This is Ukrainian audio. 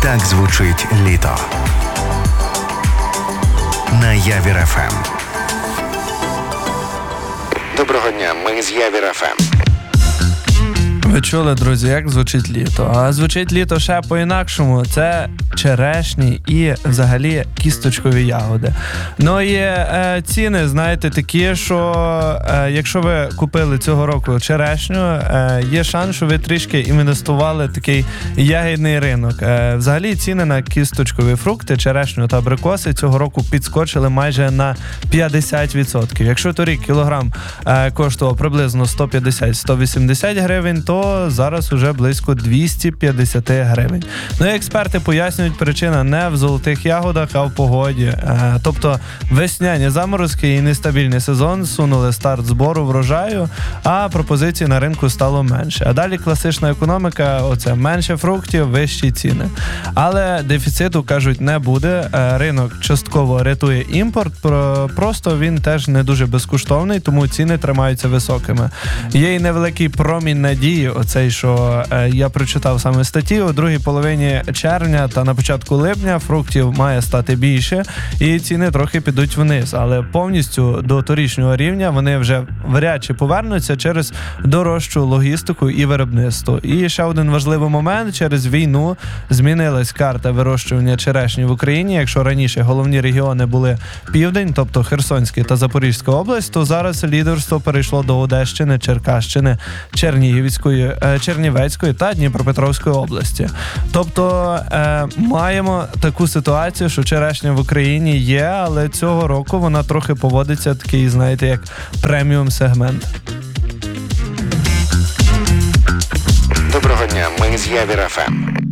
Так звучить літо. На Явір ФМ. Доброго дня, ми з Явір ФМ. Ви чули, друзі, як звучить літо? А звучить літо ще по-інакшому. Це черешні і, взагалі, кісточкові ягоди. Ну і ціни, знаєте, такі, що якщо ви купили цього року черешню, є шанс, що ви трішки інвестували в такий ягідний ринок. Взагалі ціни на кісточкові фрукти, черешню та абрикоси цього року підскочили майже на 50%. Якщо торік кілограм коштував приблизно 150-180 гривень, то зараз уже близько 250 гривень. Ну і експерти пояснюють, причина не в золотих ягодах, а в погоді. Тобто весняні заморозки і нестабільний сезон сунули старт збору врожаю, а пропозицій на ринку стало менше. А далі класична економіка, оце менше фруктів, вищі ціни. Але дефіциту, кажуть, не буде. Ринок частково рятує імпорт, просто він теж не дуже безкоштовний, тому ціни тримаються високими. Є й невеликий промінь надії, оцей, що я прочитав саме статті, у другій половині червня та на початку липня фруктів має стати більше і ціни трохи підуть вниз, але повністю до торічнього рівня вони вже вряд чи повернуться через дорожчу логістику і виробництво. І ще один важливий момент, через війну змінилась карта вирощування черешні в Україні. Якщо раніше головні регіони були Південь, тобто Херсонська та Запорізька область, то зараз лідерство перейшло до Одещини, Черкащини, Чернівецької та Дніпропетровської області. Тобто маємо таку ситуацію, що черешня в Україні є, але цього року вона трохи поводиться такий, знаєте, як преміум сегмент. Доброго дня, ми з Явір ФМ.